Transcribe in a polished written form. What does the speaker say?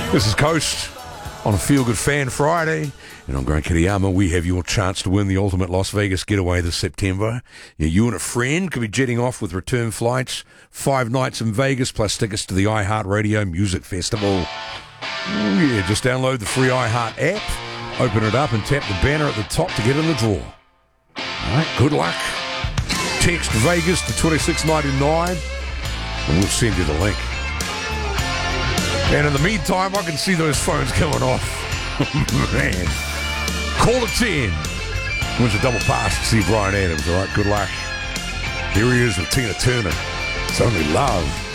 This is Coast on a Feel Good Fan Friday. And on Grant Kiriyama, we have your chance to win the ultimate Las Vegas getaway this September. You and a friend could be jetting off with return flights, 5 nights in Vegas, plus tickets to the iHeartRadio Music Festival. Oh yeah, just download the free iHeart app, open it up, and tap the banner at the top to get in the draw. All right, good luck. Text Vegas to 2699, and we'll send you the link. And in the meantime, I can see those phones coming off. Man. Call it 10. Wins a double pass to see Brian Adams. All right, good luck. Here he is with Tina Turner. It's Only Love.